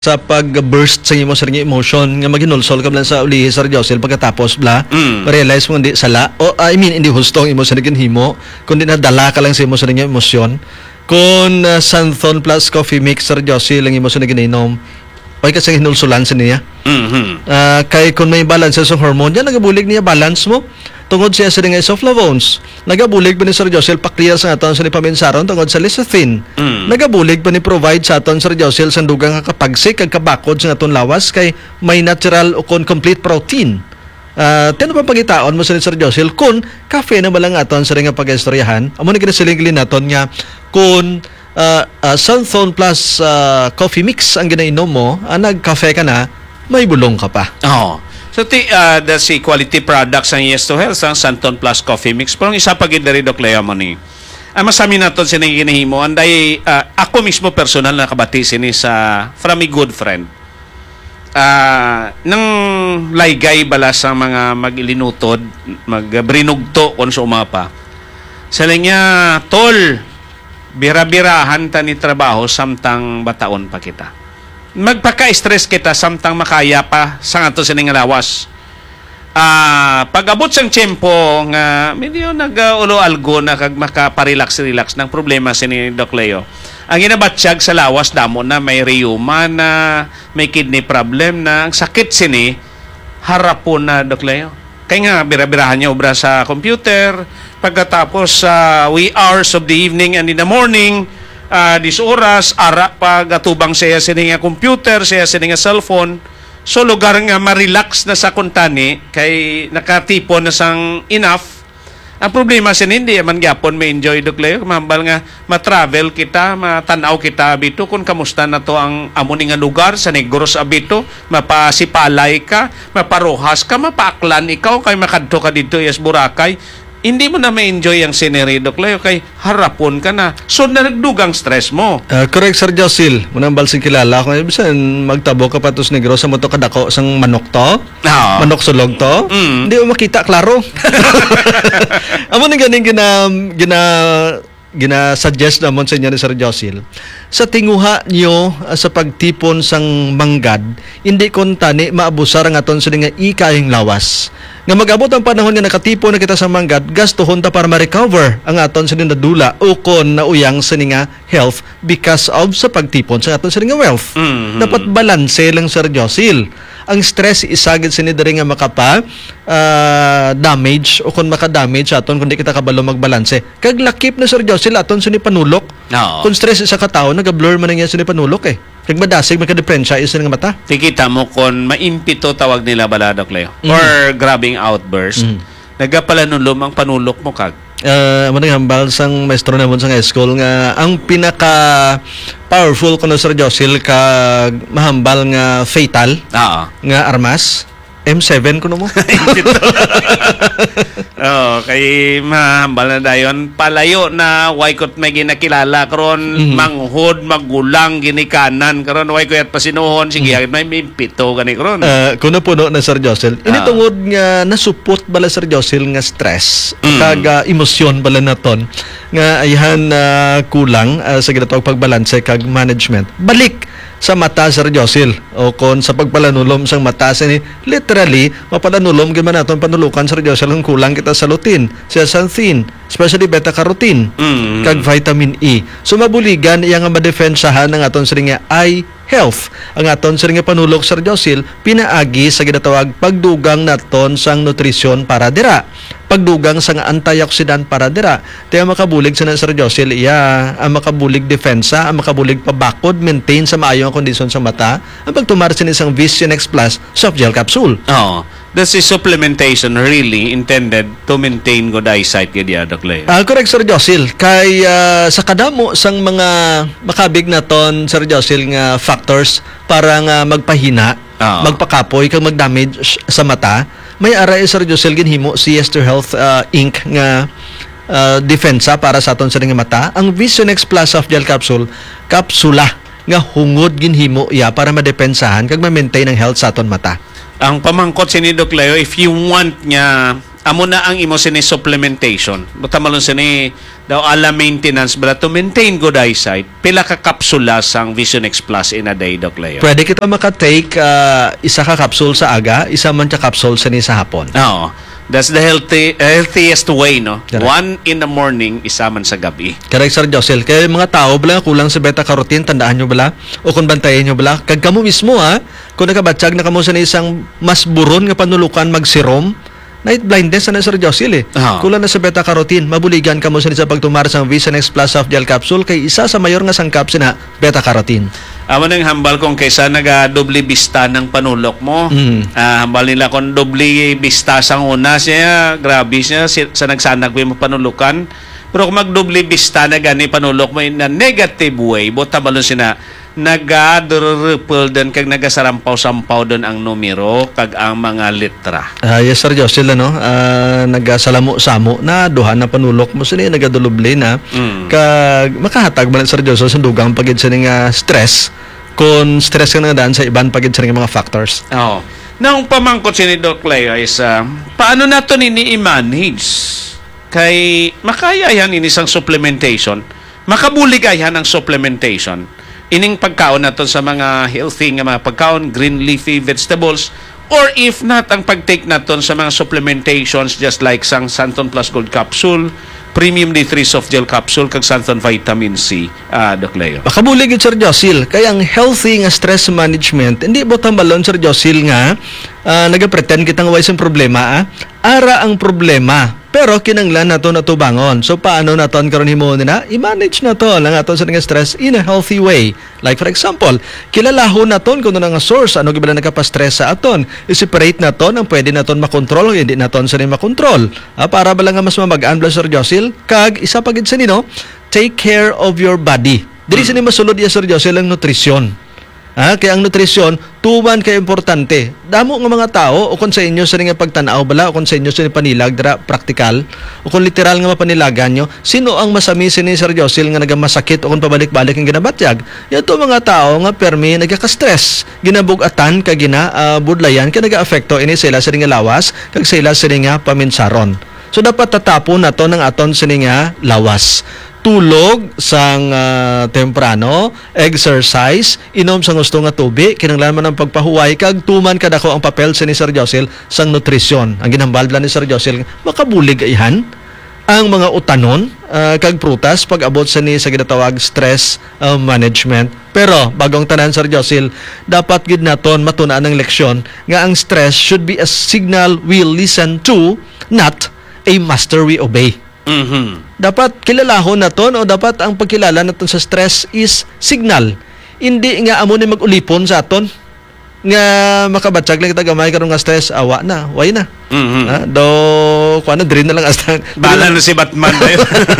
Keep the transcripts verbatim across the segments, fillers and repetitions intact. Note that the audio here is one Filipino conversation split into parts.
sa pag-burst sa imo sa emotion nga maghinulsol ka lang sa ulihi Sir Josel pagkatapos bla Mm. ma-realize mo hindi sala o I mean hindi hustong imo sa himo kundi nadala ka lang sa imo sa naging emosyon kung uh, Santhon plus coffee mix Sir Josel lang imo sa naginom ay kasi hinulsulan sa niya Mhm. uh, kay kung may balance sa hormone yan nagabulig niya balance mo tungod siya sa nga isoflavones nagabulig pa ni Sir Josel pa-clear sa aton sa pamensaron tungod sa lecithin Mm. nagabulig pa ni provide sa aton Sir Josel sa dugang kapagsik kag kabakod sa aton lawas kay may natural o kon complete protein uh, tino pa pagitaon mo sa ni Sir Josel kun cafe na balang aton sa nga pag-istoryahan amo ni kinasiling naton nga kun uh, uh, Santhon plus uh, coffee mix ang ginainom mo uh, nag-cafe ka na may bulong ka pa. Oh. So, ti, uh, the si quality products ang Yes to Health, ang Santon Plus Coffee Mix. Pero isa pa gid diri Doc Leo mo ni. Ang masami naton sini ginahimo, anday uh, ako mismo personal na kabati sini sa from a good friend. Ah, uh, nang laygay bala sa mga magilinutod, magbrinugto kon sa umapa. Sala niya, tol, bira-birahan ta ni trabaho samtang bataon pa kita. Magpaka-stress kita samtang makaya pa sa ato sining lawas. Ah, pag-abot sang tiyempo nga medyo nag-ulo algo na kag makaparelax-relax ng problema sini Doc Leo. Ang ginabatsyag sa lawas damo na may rheuma na, may kidney problem na, ang sakit sini harapon na Doc Leo. Kaya nga bira-birahan niya obra sa computer pagkatapos sa uh, wee hours of the evening and in the morning. Uh, dis oras, ara pa gatubang siya sa nga computer, siya sa nga cellphone. So, lugar nga ma-relax na sa kuntani, kay nakatipon na sang enough. Ang problema sin hindi, man gyapon may enjoy Doc Leo. Mambal nga, ma-travel kita, matanaw kita abito, kung kamusta na to ang amon nga lugar, sa Negros abito, mapasipalay ka, maparohas ka, mapaaklan ikaw, kay makadto ka dito, yes, Boracay. Hindi mo na ma-enjoy ang scenery, Doc Leo, kay harapon ka na. So, nagdugang stress mo. Uh, correct, Sir Josel. Munang balsing kilala ko. Ibisan, magtabo ka patos negro sa moto kadako sang manok to. Oh. Manok sulog to. Mm. Hindi mo makita, klaro. Amo na ganing gina, gina, gina-suggest namon sa inyo ni Sir Josel. Sa tinguha nyo uh, sa pagtipon sang manggad, hindi kon tani maabusar ang aton sa nga ikaing lawas. Nga mag-abot ang panahon nga nakatipon na kita sa manggad, gastuhon ta para ma-recover ang aton sa nadula o kon nauyang sa nga health because of sa pagtipon sa aton sa nga wealth. Mm-hmm. Dapat balanse lang Sir Josel. Ang stress isagid sini diri nga makapa uh, damage o kon maka-damage aton kundi kita kabalo magbalanse. Kag lakip na Sir Josel aton sini panulok. No. Kung stress isa ka tawo naga-blur man nga sini panulok eh. Kag madasig magka-diferensya isa nga mata. Tikita mo kung maimpito tawag nila bala Doc Leo. Mm. Or grabbing outburst. Mm. Nagapalanulom ang panulok mo kag. Uh, manang hambal sang maestro namon sa school nga ang pinaka powerful kuno Sir Josel kag mahambal nga fatal Oo. nga armas M seven kuno mo. Oh, kay mahambal na dayon palayo na way kot may ginakilala karon Mhm. manghod magulang ginikanan karon way ko yat pasinuhon sige mm. may impito gani karon. Uh, kuno puno na Sir Josel. Ini Ah. tungod nga nasupot bala Sir Josel nga stress Mm. kag uh, emosyon bala naton nga ayhan uh, kulang uh, sa ginatawag pagbalanse kag management. Balik sa mata Sir Josel o kon sa pagpalanulom sang mata sa ni literally mapalanulom gyud man naton panulukan Sir Josel ang kulang kita sa lutein, sa xanthin, especially beta carotene Mm. kag vitamin E. So mabuligan iya nga madefensahan ang aton sa nga eye health. Ang aton sa nga panulok Sir Josel pinaagi sa ginatawag pagdugang naton sang nutrisyon para dira. Pagdugang sa nga antioxidant para dira. Kaya makabulig sa Sir Josel iya ang makabulig defensa, ang makabulig pabakod, maintain sa maayo ang kondisyon sa mata, ang pagtumar sa isang Vision X Plus soft gel capsule. Oh, this is supplementation really intended to maintain good eyesight gid ya Doc Leo. Ah, correct Sir Josel. Kay ah, sa kadamo sang mga makabig naton Sir Josel nga factors para nga magpahina, Oo. magpakapoy kag magdamage sa mata, may aray Sir Josel ginhimo si Yes to Health uh, Incorporated nga uh, defensa para sa aton sa nga mata. Ang Vision X Plus soft gel capsule, kapsula nga hungod ginhimo ya para madepensahan kag ma-maintain ang health sa aton mata. Ang pamangkot si ni Doc Leo, if you want nga amo na ang imo sini supplementation. Buta malon sini daw ala maintenance bala to maintain good eyesight. Pila ka kapsula sang Vision X Plus in a day, Doc Leo? Pwede kita makatake uh, isa ka capsule sa aga, isa man ka capsule sa ni sa hapon. Oo. That's the healthy healthiest way, no? Correct. One in the morning, isa man sa gabi. Correct, Sir Josel. Kaya mga tao, bala kulang sa beta-carotene, tandaan nyo bala? O kung bantayan nyo bala? Kag kamo mismo, ha? Kung nakabatsag na kamo sa isang mas buron nga panulukan mag-serum, night blindness na Sir Josel eh. Ah. Kulang na sa beta-carotene, mabuligan kamo sa isa pagtumar sa Vision X Plus Soft Gel Capsule kay isa sa mayor nga sangkap sina beta-carotene. Amo nang hambal kung kaysa naga-doble bista ng panulok mo. Mm. Ah, hambal nila kung doble bista sang una siya, grabe siya si- sa nagsanag mo panulukan. Pero kung mag-doble bista na gani panulok mo in a negative way, bota balon sina naga-ripple din kag nagasarampaw-sampaw doon ang numero kag ang mga letra. Ah, yes, Sir Josel, ano? Ah, nagasalamo-samo na duha na panulok mo sini nagadulubli na. Mm. Kag makahatag man Sir Josel sa dugang pagid sa nga stress kung stress ka na daan sa iban pagid sa nga mga factors. Oo. Naong pamangkot si ni Doc Leo is uh, paano nato nini i-manage? Kay makayayan ini sang supplementation, makabuligayan ang supplementation. Ining pagkaon naton sa mga healthy nga mga pagkaon, green leafy vegetables, or if not, ang pag-take naton sa mga supplementations just like sang Santon Plus Gold Capsule, Premium D three Soft Gel Capsule, kag Santon Vitamin C, uh, Doc Leo. Makabulig Sir Josil. Kaya ang healthy nga stress management, hindi botang balon Sir Josil nga uh, nagapretend kitang wais ang problema. Ah? Ara ang problema. Pero kinanglan nato na tubangon. So paano naton karon himo na i-manage nato lang aton sa nga stress in a healthy way. Like for example, kilalahon naton kung ano nga source, ano gibala nagapa-stress sa aton. I-separate naton ang pwede naton makontrol o hindi naton sa ni makontrol. Ah, para ba lang nga mas mamagaan Sir Josil? Kag isa pagid sa nino, take care of your body. Dili sa ni masulod ya Sir Josil ang nutrisyon. Ah, kaya ang nutrisyon tuman kay importante. Damo nga mga tao o kung sa inyo sa nga pagtanaw bala o kung sa inyo sa panilag dira praktikal o kung literal nga mapanilagan nyo, sino ang masami ni Sir Josil nga nagamasakit o kung pabalik-balik ang ginabatyag? Yato mga tao nga permi nagaka-stress, ginabugatan kag gina uh, budlayan kay naga-apekto ini sila sa nga lawas kag sila sa nga paminsaron. So dapat tatapon nato ng aton sa nga lawas. Tulog sang uh, temprano, exercise, inom sang gusto nga tubig, kinanglaman ng pagpahuway, kag tuman kadako ang papel sa ni Sir Josil sang nutrisyon. Ang ginambaldla ni Sir Josil, makabulig ihan ang mga utanon, uh, kag prutas, pag-abot sa ni sa ginatawag stress uh, management. Pero, bagong tanan Sir Josil, dapat gid naton matunaan ng leksyon nga ang stress should be a signal we listen to, not a master we obey. Mhm. Dapat kilalahon naton o dapat ang pagkilala naton sa stress is signal. Hindi nga amo ni mag-ulipon sa aton nga makabatsag lang kita gamay karon nga stress, awa na, way na. Mhm. Ha? Do kuano drain na lang asta. Bala na si Batman dayo.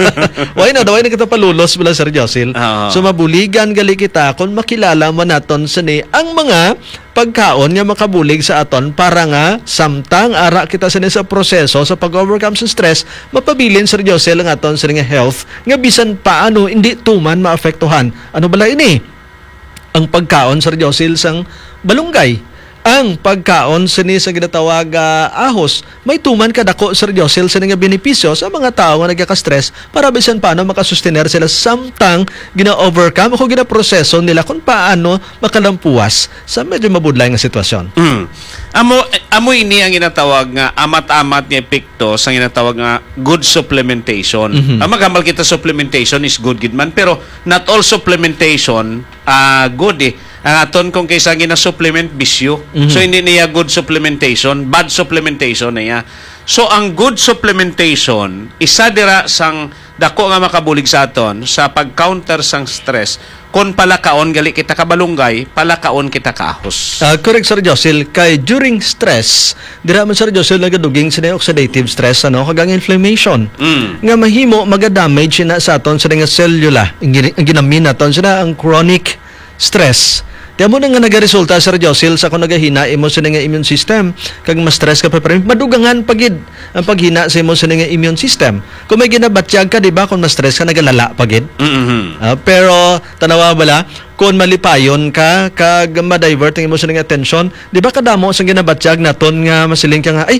Way na, do way na kita palulos bala Sir Josil. Oo. So mabuligan gali kita kung makilala man naton sa ni ang mga pagkaon nga makabulig sa aton para nga samtang ara kita sa ni sa proseso sa pag-overcome sa stress, mapabilin Sir Josil ang aton sa nga health nga bisan paano hindi tuman maapektuhan. Ano bala ini? Ang pagkaon Sir Josil sang balunggay. Ang pagkaon sa ni sa ginatawag uh, ahos, may tuman kadako Sir Josil sa nga benepisyo sa mga tao nga nagka-stress para bisan paano makasustener sila samtang gina-overcome o gina-proseso nila kung paano makalampuas sa medyo mabudlay nga sitwasyon. Mm. Amo amo ini ang ginatawag nga amat-amat nga epekto sa ginatawag nga good supplementation. Mhm. Ang magambal kita supplementation is good gid man, pero not all supplementation ah good eh. Ang aton kung kaysa gina-supplement bisyo. Mhm. So hindi niya good supplementation, bad supplementation niya. So ang good supplementation isa dira sang dako nga makabulig sa aton sa pag-counter sang stress. Kung palakaon gali kita kabalunggay, palakaon kita kaahos. Uh, correct Sir Josil, kay during stress, dira man Sir Josil nagaduging sa oxidative stress ano kagang inflammation. Mm. Nga mahimo maga-damage na sa aton sa nga cellula. Ang, gin- ang ginamin naton sila ang chronic stress. Kaya mo na nga nagaresulta Sir Josil sa kung nagahina imo sa nga immune system kag ma-stress ka pa pa madugangan pagid ang paghina sa imo sa nga immune system. Kung may ginabatyag ka di ba kung ma-stress ka nagalala pagid. Mhm. Uh, pero tanawa bala kung malipayon ka kag ma-divert ang imo sa nga attention, di ba kadamo sa ginabatyag naton nga masiling ka nga ay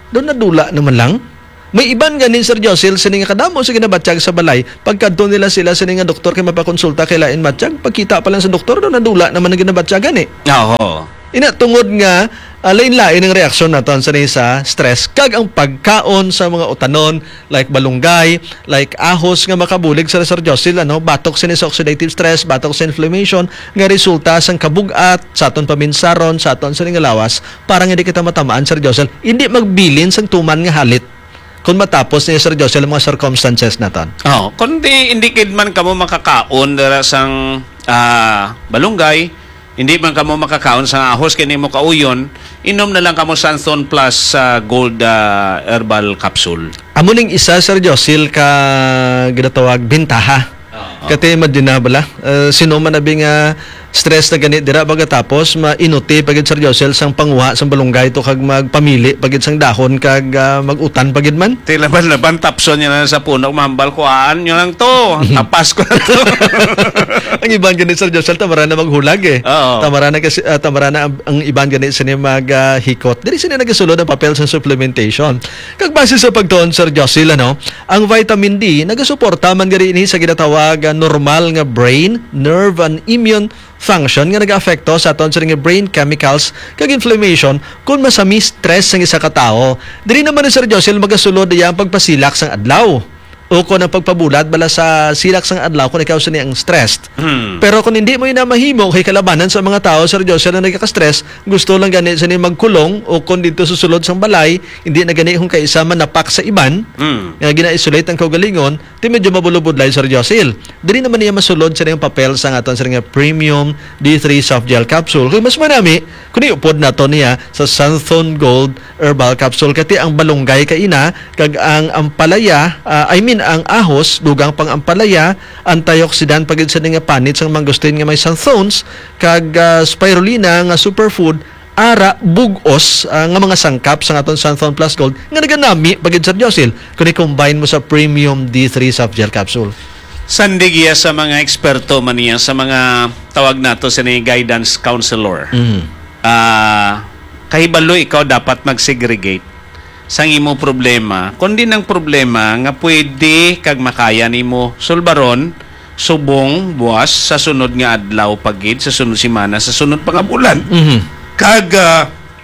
doon nadula naman lang. May iban ganin Sir Josil sini nga kadamo sa ginabatsyag sa balay pagkadto nila sila sini nga doktor kay mapakonsulta kay lain matsyag pagkita pa lang sa doktor doon nadula naman ang ginabatyagan eh. Oo. Ina tungod nga uh, lain-lain ang reaksyon naton sa sa stress kag ang pagkaon sa mga utanon like balunggay, like ahos nga makabulig sa Sir Josil ano, batok sini sa oxidative stress, batok sa inflammation nga resulta sang kabug-at sa aton paminsaron sa aton sa nga lawas para nga hindi kita matamaan Sir Josil, hindi magbilin sang tuman nga halit kung matapos ni Sir Josil ang mga circumstances naton. Oh, kundi hindi kid man kamo makakaon dara sang ah, balunggay, hindi man kamo makakaon sa ahos kini mo kauyon, inom na lang kamo Santhon Plus uh, Gold uh, Herbal Capsule. Amo ning isa Sir Josil ka ginatawag bintaha. Oh. Kati madina bala uh, sino man abi nga stress na ganit dira pagkatapos mainuti pagid Sir Josil sang panguha sang balunggay to kag magpamili pagid sang dahon kag uh, magutan pagid man. Tila ba laban tapson niya na sa puno mahambal ko aan nyo lang to. Tapas ko na to. Ang iban ganit Sir Josil tamara na maghulag eh. Oo. Tamara na kasi uh, tamara na ang, ang iban ganit sini mag uh, hikot. Diri sini nagasulod ang papel sa supplementation. Kag base sa pagtuon Sir Josil ano, ang vitamin D nagasuporta man gari ini sa ginatawag uh, normal nga brain, nerve and immune function nga nag-aapekto sa aton sa nga brain chemicals kag inflammation kung masami stress sang isa ka tawo. Diri naman ni Sir Josil magasulod iya ang pagpasilak sang adlaw o kung ang pagpabulat bala sa silak sang adlaw kung ikaw sa ang stressed. Hmm. Pero kung hindi mo ina mahimo kay kalabanan sa mga tao Sir Josil na nagka-stress, gusto lang gani sa ni magkulong o kung dito susulod sang balay, hindi na gani kung kaisa manapak sa iban. Hmm. Nga gina-isolate ang kaugalingon, ti medyo mabulubudlay Sir Josil. Diri naman niya masulod sa niyang papel sa aton sa nga premium D three soft gel capsule. Kung mas manami, kung iupod na to niya sa Santhon Gold Herbal Capsule kati ang balunggay kaina kag ang ampalaya, uh, I mean ang ahos dugang pang ampalaya, antioxidant pagid sa nga panit sang mangustin nga may xanthones kag uh, spirulina nga superfood ara bugos uh, nga mga sangkap sa aton Santhon Plus Gold nga naganami pagid Sir Josil kung i-combine mo sa premium D three soft gel capsule. Sandigiya sa mga eksperto man niya sa mga tawag nato sa ni guidance counselor. Mm. Ah, kahibalo ikaw dapat mag-segregate sang imo problema. Kundi ng problema nga pwede kag makaya nimo sulbaron subong buwas sa sunod nga adlaw pagid sa sunod semana sa sunod pa nga bulan. Mhm. Kag uh,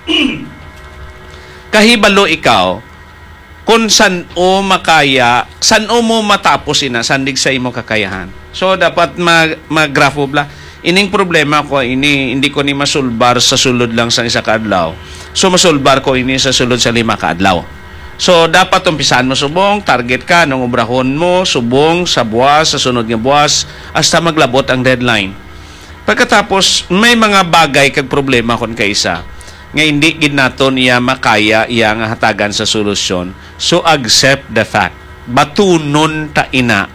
kahibalo ikaw kung san o makaya, san o mo matapos ina, sandig sa imo kakayahan. So, dapat mag, mag-grapho bla. Ining problema ko, ini, hindi ko ni masulbar sa sulod lang sa isa kaadlaw. So, masulbar ko ini sa sulod sa lima kaadlaw. So, dapat umpisahan mo subong, target ka, nung ubrahon mo, subong, sa buwas, sa sunod nga buwas, hasta maglabot ang deadline. Pagkatapos, may mga bagay kag problema kon kaisa nga hindi gid naton iya makaya iya nga hatagan sa solusyon. So accept the fact. Batunon ta ina.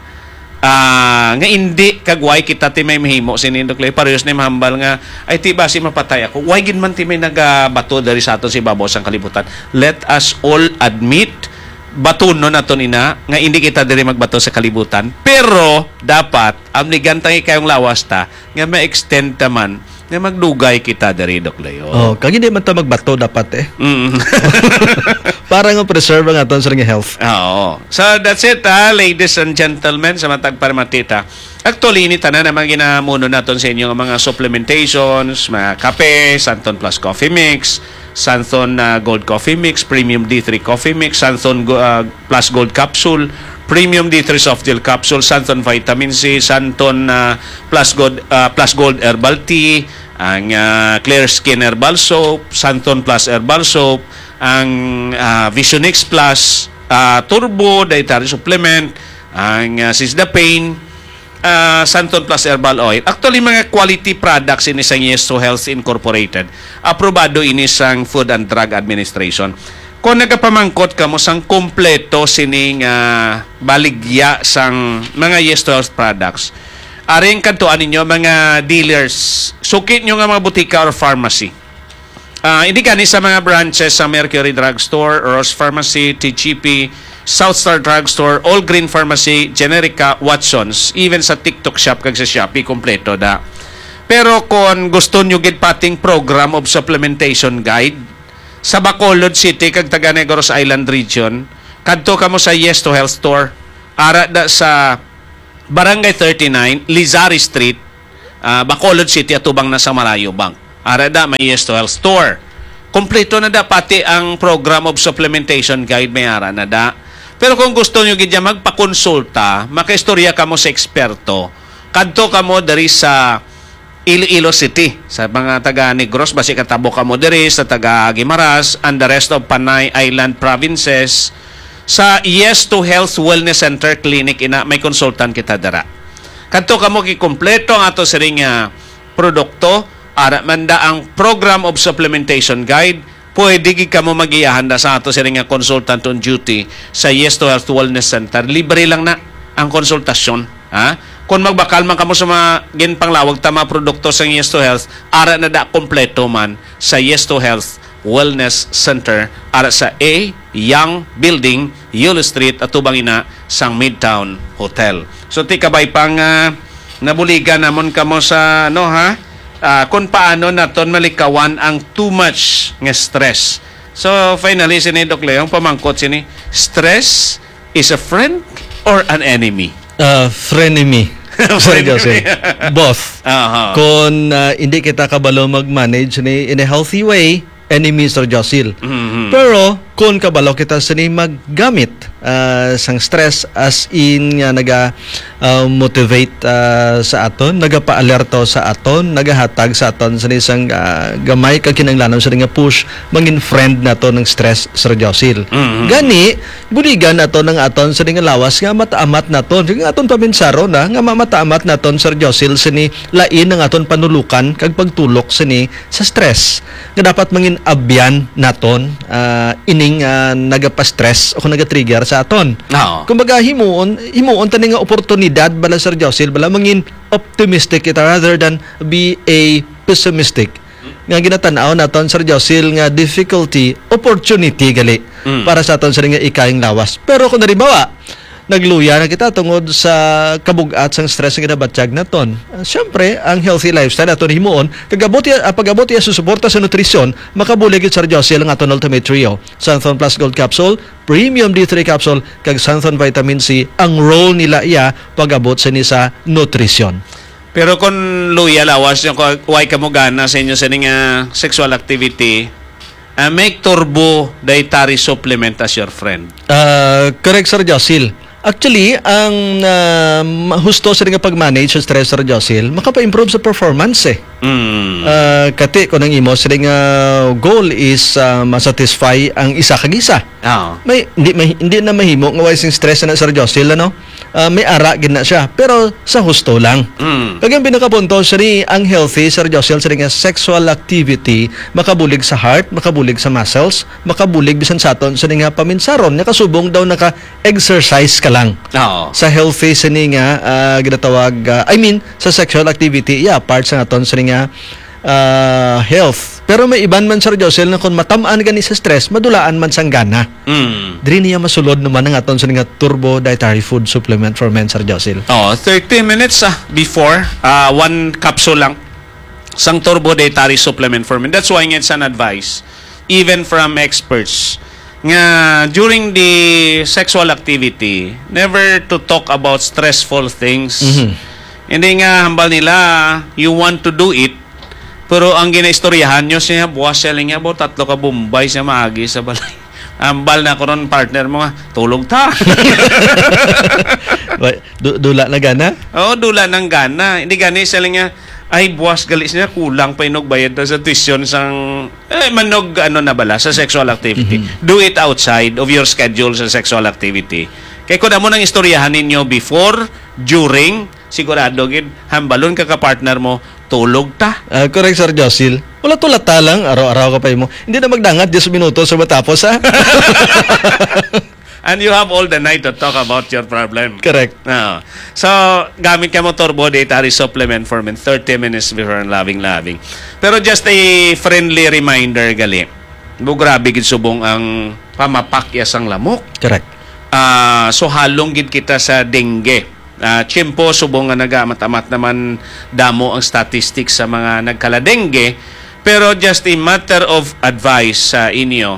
Ah, nga hindi kagway kita ti may mahimo sinindok lay parehas ni mahambal nga ay ti basi mapatay ako. Why gid man ti may nagabato dari sa aton si babaw sang kalibutan. Let us all admit batunon naton ina nga hindi kita diri magbato sa kalibutan. Pero dapat amnigantang ikayong lawas ta nga ma-extend ta man nga magdugay kita dari Doklayo. Oh, kag hindi man ta magbato dapat eh. Mm. Para nga preserve ang aton sa nga health. Oo. So that's it, ha, ladies and gentlemen, sa matag paramatita. Actually, ini tanan naman ginamuno naton sa inyo mga supplementations, mga kape, Santhon Plus Coffee Mix, Santhon uh, Gold Coffee Mix, Premium D three Coffee Mix, Santhon uh, Plus Gold Capsule, Premium D three Soft Gel Capsule, Santhon Vitamin C, Santhon uh, Plus Gold uh, Plus Gold Herbal Tea, ang uh, Clear Skin Herbal Soap, Santhon Plus Herbal Soap, ang uh, Visionix Plus uh, Turbo Dietary Supplement, ang uh, Sisdapain, uh, Santhon Plus Herbal Oil. Actually, mga quality products ini sa Yes to Health Incorporated. Aprobado ini sang Food and Drug Administration. Kung nagapamangkot ka mo sang kompleto sining uh, baligya sang mga Yes to Health products, aring kantuan ninyo mga dealers, sukit nyo nga mga butika or pharmacy. Uh, hindi gani sa mga branches sa Mercury Drugstore, Ross Pharmacy, T G P, Southstar Drugstore, All Green Pharmacy, Generica, Watsons, even sa TikTok shop kag sa Shopee, kompleto da. Pero kung gusto nyo gid pating program of supplementation guide, sa Bacolod City kag taga Negros Island region, kadto kamo sa Yes to Health store. Ara da sa Barangay thirty-nine, Lizari Street, uh, Bacolod City atubang na sa Malayo Bank. Ara da may Yes to Health store. Kompleto na da pati ang program of supplementation guide may ara na da. Pero kung gusto nyo gidya magpakonsulta, makaistorya kamo sa eksperto, kadto kamo dari sa Iloilo City, sa mga taga Negros, basi katabo kamo diri sa taga Guimaras and the rest of Panay Island provinces. Sa Yes to Health Wellness Center Clinic ina may consultant kita dara. Kadto kamo gikumpleto ang ato siring nga produkto, ara manda ang program of supplementation guide. Pwede gid kamo magiyahanda sa ato siring nga consultant on duty sa Yes to Health Wellness Center. Libre lang na ang konsultasyon, ha? Kung magbakal man kamo sa mga ginpanglawag ta mga produkto sa Yes to Health, ara na da kompleto man sa Yes to Health Wellness Center ara sa A Young Building, Yulo Street, atubang ina sang Midtown Hotel. So ti kabay pang uh, nabuligan namon kamo sa no ha, uh, kung paano naton malikawan ang too much nga stress. So finally sini Doc Leong pamangkot sini, stress is a friend or an enemy? Uh, frenemy. Sorry, Joseph. Both. Uh-huh. Kung uh, hindi kita kabalo mag-manage ni in a healthy way, enemy, Sir Josil. Mm-hmm. Pero kung kabalo kita sa ni maggamit uh, sang stress as in nga naga uh, motivate uh, sa aton, nagapa-alerto sa aton, nagahatag sa aton sa isang uh, gamay kag kinahanglanon sa nga push mangin friend nato ng stress, Sir Josil. Mm-hmm. Gani buligan nato ng aton sa nga lawas nga mataamat naton, nga aton paminsaro na nga mataamat naton, Sir Josil, sini lain ng aton panulukan kag pagtulok sini sa stress. Nga dapat mangin abyan naton uh, ining uh, nagapa-stress o kung naga-trigger sa aton. No. Kumbaga himuon, himuon tani nga oportunidad bala, Sir Josil, bala mangin optimistic kita rather than be a pessimistic. Nga ginatanaw naton, Sir Josil, nga difficulty, opportunity gali Mm. para sa aton sa nga ikayang lawas. Pero kung narimbawa, nagluya na kita tungod sa kabugat sang stress nga nabatsyag naton. Uh, Siyempre, ang healthy lifestyle aton himuon, kagabot ya, uh, pagabot ya susuporta sa nutrisyon, makabulig Sir Josil ang aton Ultimate Trio, Santhon Plus Gold Capsule, Premium D three Capsule, kag Santhon Vitamin C. Ang role nila iya pagabot sa ni sa nutrisyon. Pero kung luya lawas yung why ka mo gana sa inyo sa nga sexual activity, uh, make turbo dietary supplement as your friend. Uh, correct, Sir Josil. Actually, ang uh, husto sa nga pag-manage sa stress, Sir Josil, makapa-improve sa performance eh. Mm. Uh, kati ko nang imo sa nga goal is uh, masatisfy ang isa kag isa. Oh. May hindi may, hindi na mahimo nga wasing stress na, Sir Josil, ano? Uh, may ara gid na siya, pero sa husto lang. Mm. Kag ang pinakapunto sa ni ang healthy, Sir Josil, sa nga sexual activity makabulig sa heart, makabulig sa muscles, makabulig bisan sa aton sa nga paminsaron, nga kasubong daw naka-exercise ka lang. Oh. Sa healthy sa ni nga uh, ginatawag uh, I mean sa sexual activity, yeah, part sa aton sa nga uh, health. Pero may iban man, Sir Josil, na kung matamaan gani sa stress, madulaan man sang gana. Mm. Diri niya masulod naman ang aton sa nga turbo dietary food supplement for men, Sir Josil. Oh, thirty minutes ah, before, uh, one capsule lang sang turbo dietary supplement for men. That's why it's an advice, even from experts, nga during the sexual activity, never to talk about stressful things. Mhm. Hindi nga hambal nila, you want to do it, pero ang ginaistoryahan nyo siya, buwas siya lang niya, bo, tatlo ka Bombay siya maagi sa balay. Ambal na ko ron, partner mo nga, tulog ta. Du- dula na gana? Oo, dula ng gana. Hindi gani siya lang niya, ay buwas galis niya, kulang pa inog bayad na sa tuition sang, eh, manog ano na bala, sa sexual activity. Mm-hmm. Do it outside of your schedule sa sexual activity. Kaya kung mo nang istoryahan ninyo before, during, sigurado gid hambalon ka ka-partner mo, tulog ta. Uh, correct, Sir Josil. Wala tulata lang, araw-araw ka pa mo. Hindi na magdangat ten minutos sa matapos, ha? And you have all the night to talk about your problem. Correct. No. So, gamit ka mo turbo dietary supplement for men thirty minutes before loving-loving. Pero just a friendly reminder, gali. Bu, grabe gid subong ang pamapakyas ang lamok. Correct. Uh, so, halong gid kita sa dengue. Uh, Chimpo, subong nga nagamat-amat naman damo ang statistics sa mga nagkala-dengue. Pero just a matter of advice sa inyo,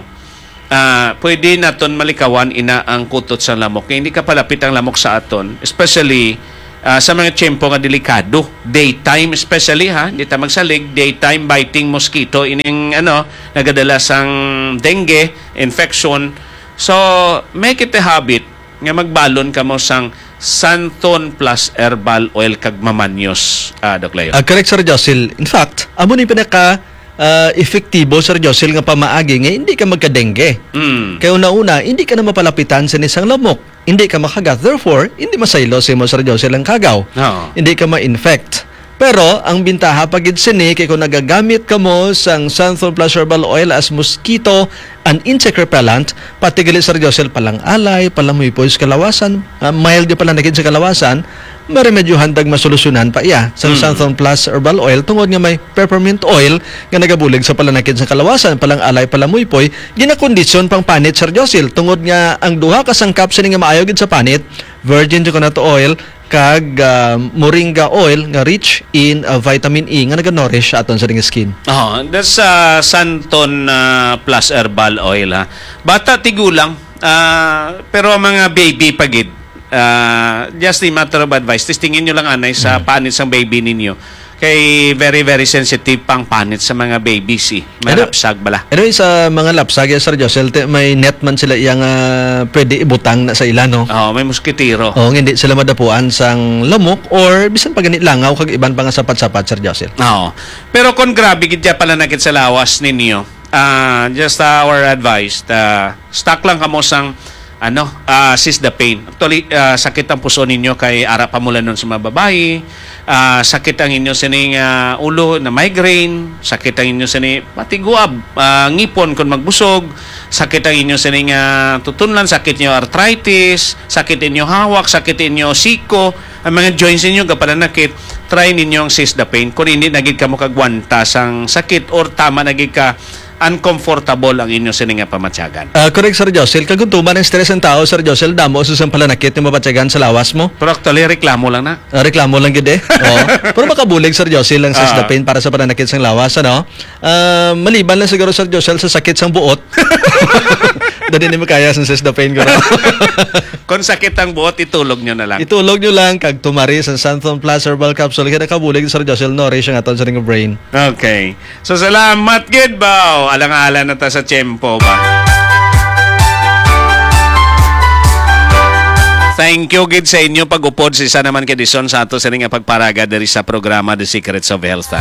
uh, pwede naton malikawan ina ang kutot sa lamok. Kaya hindi ka palapit ang lamok sa aton, especially uh, sa mga tiyempo nga delikado. Daytime especially, ha? Hindi ta magsalig. Daytime biting mosquito, ining ano, nagadala sang dengue, infection. So, make it a habit nga magbalon ka mo sang Santon plus herbal oil kag mamanyos, uh, Doc Leo. Uh, correct, Sir Josil. In fact, amo ni pinaka uh, efektibo, Sir Josil, nga pamaagi nga hindi ka magka-dengue. Mm. Kaya una-una, hindi ka na mapalapitan sa isang lamok. Hindi ka makagat. Therefore, hindi masaylo si mo, Sir Josil, ang kagaw. No. Hindi ka ma-infect. Pero, ang bintaha pagid sini, kaya kung nagagamit ka mo sang Santhol Plus Herbal Oil as mosquito and insect repellent, pati gali, Sir Josil, palang alay, palang muy po sa kalawasan, uh, mild yung palang nakid sa kalawasan, maremedyo handag masolusyonan pa iya sa Mm. Santhol Plus Herbal Oil tungod nga may peppermint oil nga nagabulig sa palanakid sa kalawasan, palang alay, palang muy poy, ginakondisyon pang panit, Sir Josil, tungod nga ang duha ka sangkap sini nga maayo gid sa panit, virgin coconut oil kag uh, moringa oil nga rich in uh, vitamin E nga naga-nourish aton sa ring skin. Oh, that's uh, Santon uh, plus herbal oil, ha. Bata tigulang, uh, pero mga baby pagid. Uh, just a matter of advice. Testingin nyo lang anay sa Mm. panit sa baby ninyo. Kay very very sensitive pang panit sa mga babies, eh. Malapsag bala. Anyway, sa mga lapsag, Sir Josel, te- may net man sila iyang uh, pwede ibutang na sa ila, no? Oh, may muskitiro. O, hindi sila madapuan sang lamok or bisan pa ganit langaw kag iban pa nga sapat-sapat, Sir Josel. Oo. Pero kung grabe gidya pala nakit sa lawas ninyo, uh, just uh, our advice, uh, stock lang kamo sang ano, uh, sis the pain. Actually, uh, sakit ang puso ninyo kay ara pa mula nun sa mga babae, uh, sakit ang inyo sining uh, ulo na migraine, sakit ang inyo sining patiguab, uh, ngipon kung magbusog, sakit ang inyo sining uh, tutunlan, sakit inyo arthritis, sakit inyo hawak, sakit inyo siko, ang mga joints ninyo kapalanakit, try ninyo ang sis the pain. Kung hindi nagig ka mo kagwanta sang sakit or tama nagig ka uncomfortable ang inyo sining nga pamatyagan. Uh, correct, Sir Josel. Kaguntuman ng stress ng tao, Sir Josel, damo sa isang palanakit yung mabatyagan sa lawas mo. Pero actually, reklamo lang na. Uh, reklamo lang gid eh. Oo. Pero makabulig, Sir Josel, ang sis the Ah. pain para sa palanakit sa lawas, ano? Uh, maliban lang siguro, Sir Josel, sa sakit sang buot. Dali ni makaya sa sis the pain ko. Kung sakit ang buot, itulog nyo na lang. Itulog nyo lang kag tumari sa Santhon Plus Herbal Capsule kaya nakabulig, Sir Josel, nourish ang aton sa ring brain. Okay. So, salamat, Gidbaw. Alang-alang na ta sa tiyempo ba? Thank you, Gid, sa inyo pag-upod. Si isa naman kadison sa ato sa ring pagparaga dari sa programa The Secrets of Health. Ha?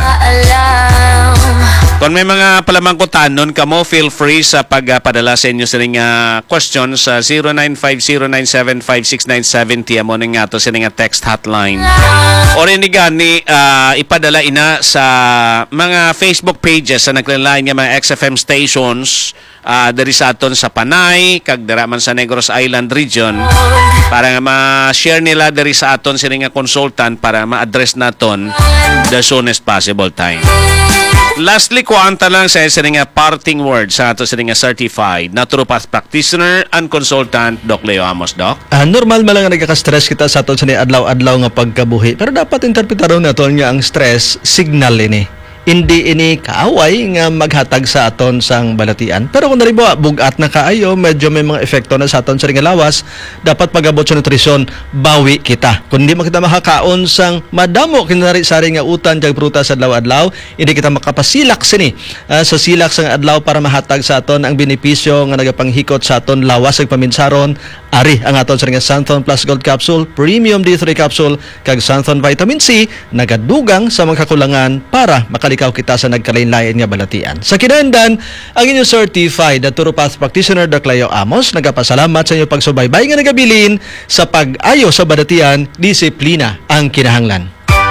Kung may mga palamangkutanon ka mo, feel free sa pagpadala sa inyo sa ring uh, questions sa zero nine five zero nine seven five six nine seven zero mo nga to sa ring text hotline. Or hindi gani, uh, ipadala ina sa mga Facebook pages sa naglaline nga mga X F M stations uh, dari sa aton sa Panay, kag dara man sa Negros Island region, para nga ma-share nila dari sa aton sa ring consultant para ma-address naton the soonest possible time. Lastly, kuanta lang sa isa nga parting word sa ato sa nga certified naturopath practitioner and consultant, Doc Leo Amos, Doc. Ah, normal man lang nga nagka-stress kita sa aton sa ni adlaw-adlaw nga pagkabuhi. Pero dapat interpretaron naton nga ang stress signal ini. Hindi ini kaaway nga maghatag sa aton sang balatian. Pero kung naribo, bugat na kaayo, medyo may mga epekto na sa aton sa ring lawas, dapat pag-abot sa nutrisyon, bawi kita. Kung hindi mo kita makakaon sang madamo kinari-sari nga utan kag prutas sa adlaw-adlaw, hindi kita makapasilak sini uh, sa silak sang adlaw para mahatag sa aton ang benepisyo nga nagapanghikot sa aton lawas ug paminsaron. Ari ang aton sa ring Santhon Plus Gold Capsule, Premium D three Capsule, kag Santhon Vitamin C, nagadugang sa mga kakulangan para makalikaw kita sa nagkalain-lain nga balatian. Sa kinahanglan, ang inyong certified naturopath practitioner, Doc Leo Amos, nagapasalamat sa inyong pagsubaybay nga nagabilin sa pag-ayo sa balatian, disiplina ang kinahanglan.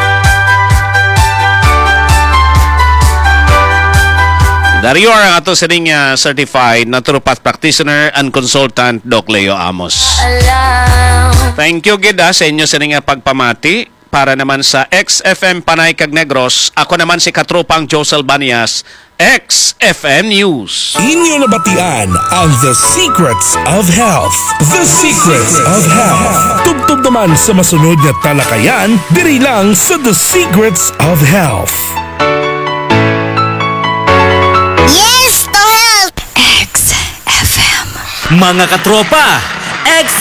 Dario ang ato sa ring uh, certified naturopath practitioner and consultant, Doc Leo Amos. Thank you, Gid, ha, sa inyo sa ring uh, pagpamati. Para naman sa X F M Panay kag Negros, ako naman si Katropang Josel Banias, X F M News. Inyo nabatian ang The Secrets of Health. The Secrets of Health. Tubtub naman sa masunod na talakayan, diri lang sa The Secrets of Health. Mga katropa, X